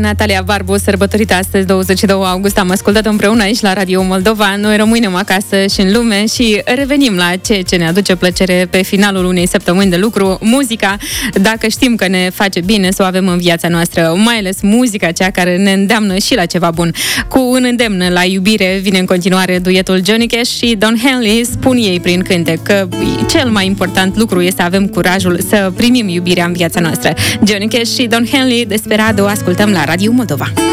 Natalia Barbu, sărbătorită astăzi, 22 august, am ascultat împreună aici la Radio Moldova. Noi rămânem acasă și în lume și revenim la ceea ce ne aduce plăcere pe finalul unei săptămâni de lucru, muzica. Dacă știm că ne face bine să o avem în viața noastră, mai ales muzica, cea care ne îndeamnă și la ceva bun. Cu un îndemn la iubire vine în continuare duetul Johnny Cash și Don Henley. Spun ei prin cântec că cel mai important lucru este să avem curajul să primim iubirea în viața noastră. Johnny Cash și Don Henley, Desperado, ascultăm la Radio Moldova.